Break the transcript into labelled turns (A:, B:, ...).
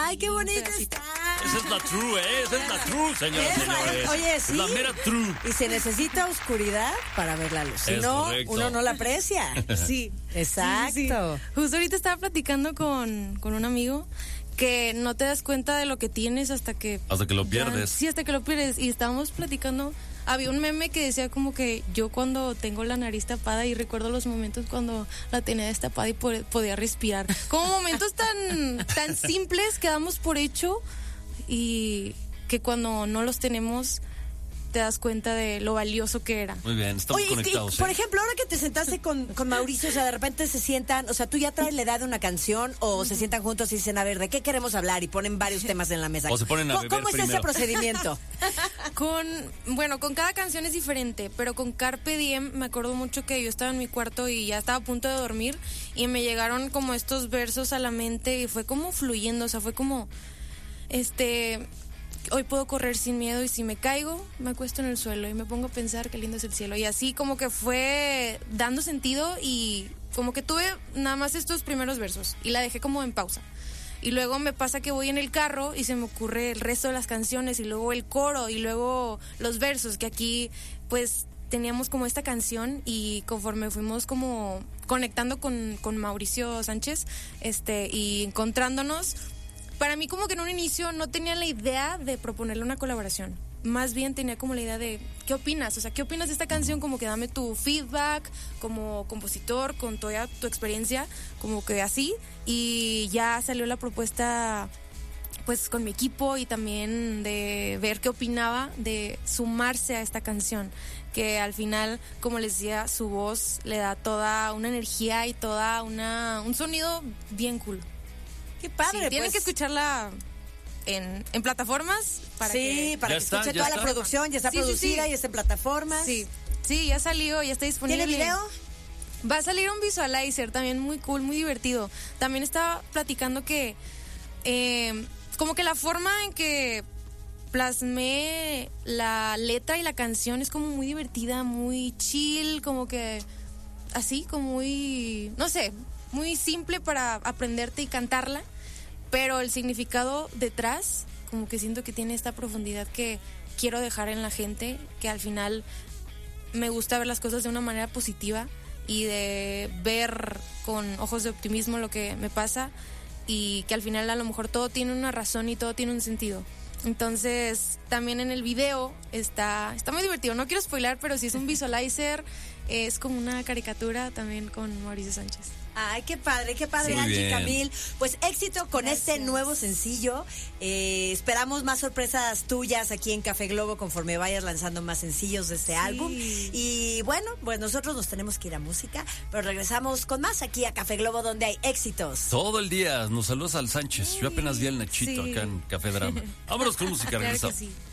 A: ¡Ay, qué bonito
B: pedacito.
A: está!
C: Esa es la true, ¿eh? Esa es la true, señoras y señores.
A: Oye, sí.
C: Es la mera true.
A: Y se necesita oscuridad para ver la luz. Si
C: Es
A: no,
C: correcto.
A: uno no la aprecia.
B: Sí.
A: Exacto.
B: Sí, sí. Justo ahorita estaba platicando con un amigo que no te das cuenta de lo que tienes hasta que...
C: Hasta que lo pierdes.
B: Sí, hasta que lo pierdes. Y estábamos platicando, había un meme que decía como que yo cuando tengo la nariz tapada y recuerdo los momentos cuando la tenía destapada y podía respirar. Como momentos tan simples que damos por hecho y que cuando no los tenemos te das cuenta de lo valioso que era.
C: Muy bien, estamos
A: Oye,
C: conectados.
A: por ejemplo, ahora que te sentaste con Mauricio, o sea, de repente se sientan, o sea, tú ya traes la edad de una canción o se sientan juntos y dicen, a ver, ¿de qué queremos hablar? Y ponen varios temas en la mesa.
C: O se ponen a beber
A: ¿Cómo es ese
C: primero.
A: procedimiento?
B: Con cada canción es diferente, pero con Carpe Diem me acuerdo mucho que yo estaba en mi cuarto y ya estaba a punto de dormir y me llegaron como estos versos a la mente y fue como fluyendo, o sea, fue como, hoy puedo correr sin miedo y si me caigo, me acuesto en el suelo y me pongo a pensar qué lindo es el cielo. Y así como que fue dando sentido y como que tuve nada más estos primeros versos y la dejé como en pausa. Y luego me pasa que voy en el carro y se me ocurre el resto de las canciones y luego el coro y luego los versos, que aquí pues teníamos como esta canción y conforme fuimos como conectando con Mauricio Sánchez y encontrándonos, para mí como que en un inicio no tenía la idea de proponerle una colaboración. Más bien tenía como la idea de, ¿qué opinas? O sea, ¿qué opinas de esta canción? Como que dame tu feedback como compositor, con toda tu experiencia, como que así. Y ya salió la propuesta pues con mi equipo y también de ver qué opinaba de sumarse a esta canción, que al final, como les decía, su voz le da toda una energía y toda un sonido bien cool.
A: Qué padre.
B: Sí, tienen que escucharla en plataformas para que
A: para que escuche toda la producción, ya está producida y está en plataformas.
B: Sí, ya salió, ya está disponible.
A: ¿Tiene video?
B: Va a salir un visualizer también muy cool, muy divertido. También estaba platicando que como que la forma en que plasmé la letra y la canción es como muy divertida, muy chill, como que así, como muy, no sé, muy simple para aprenderte y cantarla, pero el significado detrás, como que siento que tiene esta profundidad que quiero dejar en la gente, que al final me gusta ver las cosas de una manera positiva y de ver con ojos de optimismo lo que me pasa y que al final a lo mejor todo tiene una razón y todo tiene un sentido. Entonces, también en el video está muy divertido. No quiero spoiler, pero sí es un visualizer, es como una caricatura también con Mauricio Sánchez.
A: Ay, qué padre,
C: Sí,
A: Angie
C: bien.
A: Camil. Pues éxito con este nuevo sencillo. Esperamos más sorpresas tuyas aquí en Café Globo conforme vayas lanzando más sencillos de este álbum. Y bueno, pues nosotros nos tenemos que ir a música, pero regresamos con más aquí a Café Globo donde hay éxitos.
C: Todo el día nos saludas al Sánchez. Yo apenas vi al Nachito acá en Café Drama. Vámonos con música,
B: Claro que
C: regresamos.
B: sí.